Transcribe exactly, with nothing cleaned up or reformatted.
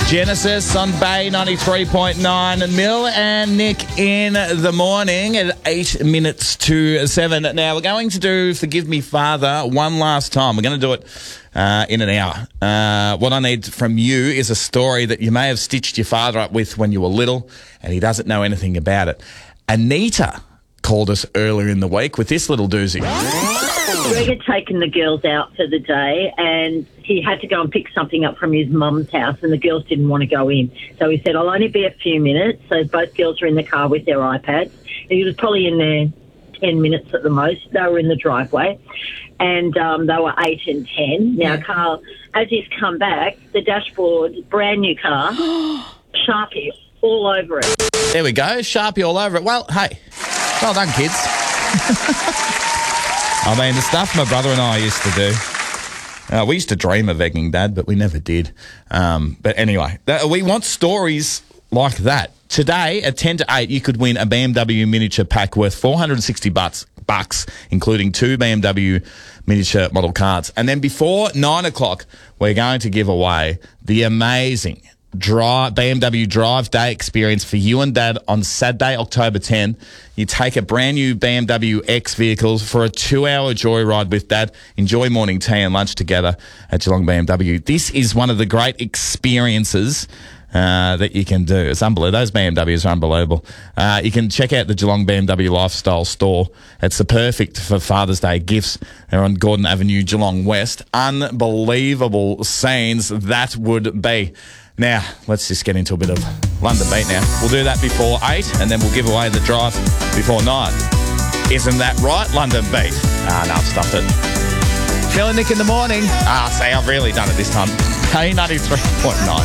Genesis on Bay ninety-three point nine. Mill and Nick in the morning at eight minutes to seven. Now, we're going to do Forgive Me, Father one last time. We're going to do it uh, in an hour. Uh, what I need from you is a story that you may have stitched your father up with when you were little and he doesn't know anything about it. Anita called us earlier in the week with this little doozy. Greg had taken the girls out for the day and he had to go and pick something up from his mum's house and the girls didn't want to go in. So he said, I'll only be a few minutes. So both girls were in the car with their iPads. He was probably in there ten minutes at the most. They were in the driveway and um, they were eight and ten. Now, yeah. Carl, as he's come back, the dashboard, brand new car, Sharpie all over it. There we go, Sharpie all over it. Well, hey, well done, kids. I mean, the stuff my brother and I used to do. Uh, we used to dream of egging Dad, but we never did. Um, but anyway, that, we want stories like that. Today, at ten to eight, you could win a B M W miniature pack worth four hundred sixty bucks, bucks, including two B M W miniature model cars. And then before nine o'clock, we're going to give away the amazing Drive, B M W Drive Day experience for you and Dad on Saturday, October tenth. You take a brand new B M W X vehicles for a two-hour joyride with Dad. Enjoy morning tea and lunch together at Geelong B M W. This is one of the great experiences uh, that you can do. It's unbelievable. Those B M Ws are unbelievable. Uh, you can check out the Geelong B M W Lifestyle Store. It's the perfect for Father's Day gifts. They're on Gordon Avenue, Geelong West. Unbelievable scenes that would be. Now, let's just get into a bit of London Beat now. We'll do that before eight, and then we'll give away the drive before nine. Isn't that right, London Beat? Ah, no, I've stuffed it. Phil and Nick in the morning. Ah, see, I've really done it this time. K ninety-three point nine.